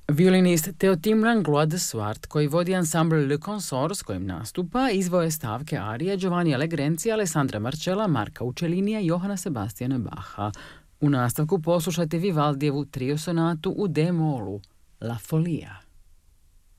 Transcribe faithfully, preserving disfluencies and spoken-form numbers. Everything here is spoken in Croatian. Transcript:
Violinist Théotime Langlois de Swart, koji vodi ansambl Le Consort s kojim nastupa, izveo je stavke arije Giovanni Allegrenci, Alessandra Marcella, Marka Uccellinija i Johana Sebastiana Bacha. U nastavku poslušajte Vivaldijevu trio sonatu u D molu, La Folia.